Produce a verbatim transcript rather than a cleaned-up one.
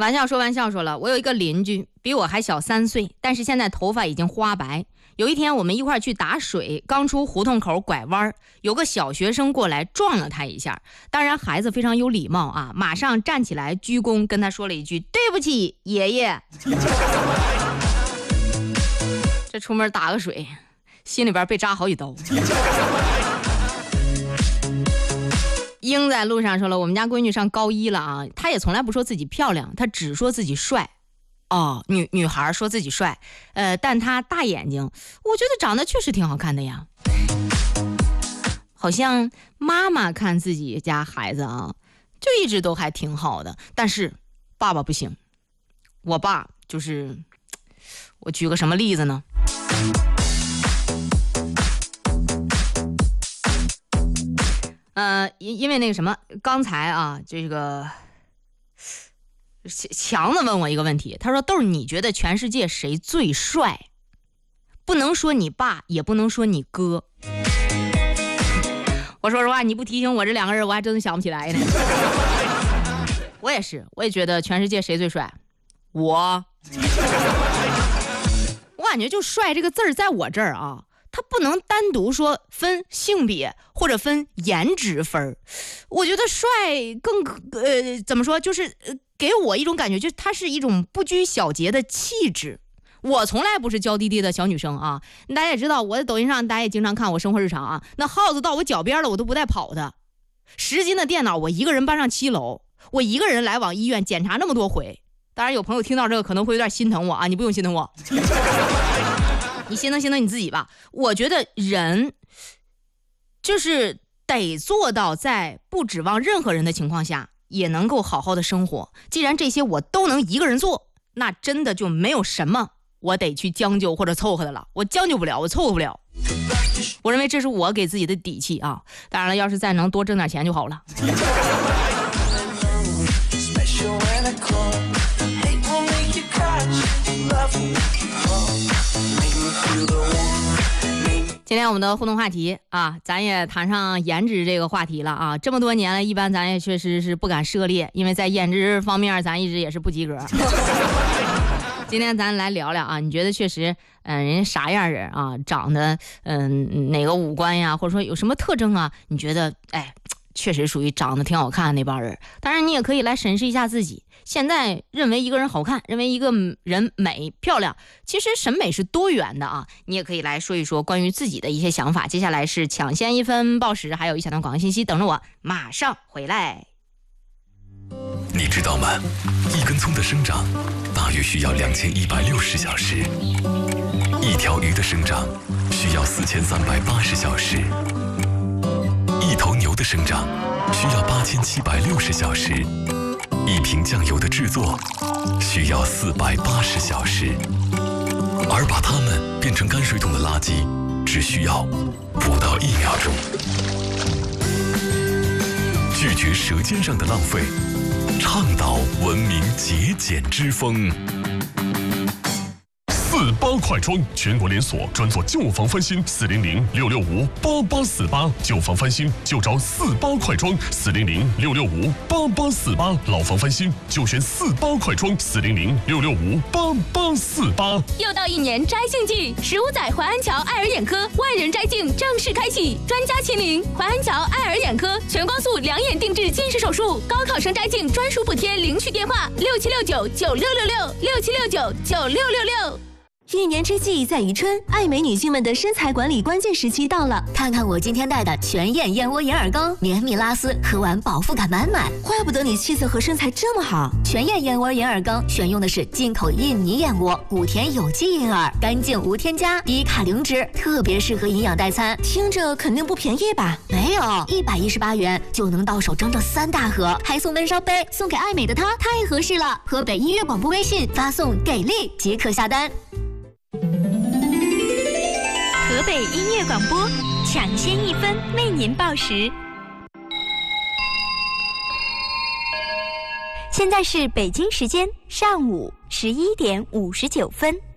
玩笑说玩笑说了，我有一个邻居比我还小三岁，但是现在头发已经花白。有一天我们一块去打水，刚出胡同口拐弯，有个小学生过来撞了他一下。当然孩子非常有礼貌啊，马上站起来鞠躬跟他说了一句对不起爷爷。这出门打个水，心里边被扎好几刀。英在路上说了，我们家闺女上高一了啊，她也从来不说自己漂亮，她只说自己帅。哦，女女孩说自己帅，呃，但她大眼睛，我觉得长得确实挺好看的呀。好像妈妈看自己家孩子啊，就一直都还挺好的，但是爸爸不行。我爸就是，我举个什么例子呢？呃，因因为那个什么，刚才啊，这个。强子问我一个问题，他说豆儿，你觉得全世界谁最帅？不能说你爸，也不能说你哥。我说实话，你不提醒我这两个人，我还真的想不起来呢。我也是，我也觉得全世界谁最帅？我。我感觉就帅这个字儿在我这儿啊，它不能单独说分性别或者分颜值分。我觉得帅更呃怎么说，就是呃给我一种感觉，就是它是一种不拘小节的气质。我从来不是娇滴滴的小女生啊，大家也知道，我在抖音上大家也经常看我生活日常啊。那耗子到我脚边了，我都不带跑的。十斤的电脑，我一个人搬上七楼，我一个人来往医院检查那么多回。当然有朋友听到这个可能会有点心疼我啊，你不用心疼我。你心疼心疼你自己吧。我觉得人就是得做到在不指望任何人的情况下也能够好好的生活。既然这些我都能一个人做，那真的就没有什么我得去将就或者凑合的了。我将就不了，我凑合不了。我认为这是我给自己的底气啊。当然了，要是再能多挣点钱就好了。今天我们的互动话题啊，咱也谈上颜值这个话题了啊。这么多年了，一般咱也确实是不敢涉猎，因为在颜值方面咱一直也是不及格。今天咱来聊聊啊，你觉得确实嗯、呃，人家啥样人啊，长得嗯、呃、哪个五官呀，或者说有什么特征啊，你觉得哎确实属于长得挺好看的那帮人。当然你也可以来审视一下自己，现在认为一个人好看，认为一个人美漂亮，其实审美是多元的啊。你也可以来说一说关于自己的一些想法。接下来是抢先一分报时，还有一小段广告信息等着我，马上回来。 你知道吗？一根葱的生长大约需要两千一百六十小时，一条鱼的生长需要四千三百八十小时，一头牛的生长需要八千七百六十小时，一瓶酱油的制作需要四百八十小时，而把它们变成泔水桶的垃圾只需要不到一秒钟。拒绝舌尖上的浪费，倡导文明节俭之风。 四八快装全国连锁，专做旧房翻新，四零零六六五八八四八，旧房翻新就找四八快装，四零零六六五八八四八，老房翻新就选四八快装，四零零六六五八八四八。 又到一年摘杏季，十五载淮安桥爱尔眼科万人摘镜正式开启，专家亲临淮安桥爱尔眼科，全光速两眼定制近视手术，高考生摘镜专属补贴，领取电话六七六九九六六六六七六九九六六六。 一年之计在于春，爱美女性们的身材管理关键时期到了。 看看我今天带的全燕燕窝眼耳膏，绵密拉丝，喝完饱腹感满满。 怪不得你气色和身材这么好。 全燕燕窝眼耳膏选用的是进口印尼燕窝，古田有机银耳，干净无添加，低卡零脂，特别适合营养代餐。 听着肯定不便宜吧？ 没有，一百一十八元就能到手整整三大盒，还送闷烧杯，送给爱美的她太合适了。河北音乐广播微信发送给力即可下单。 河北音乐广播抢先一分为您报时。现在是北京时间上午十一点五十九分。